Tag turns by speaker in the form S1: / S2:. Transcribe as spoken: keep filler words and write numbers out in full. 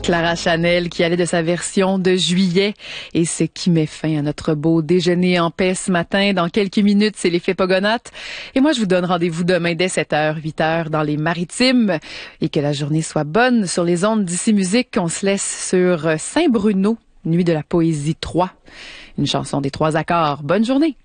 S1: Clara Chanel qui allait de sa version de juillet et ce qui met fin à notre beau déjeuner en paix ce matin. Dans quelques minutes, c'est l'effet Pogonates. Et moi, je vous donne rendez-vous demain dès sept heures, huit heures dans les Maritimes. Et que la journée soit bonne sur les ondes d'Ici Musique. On se laisse sur Saint-Bruno, Nuit de la Poésie trois. Une chanson des trois accords. Bonne journée.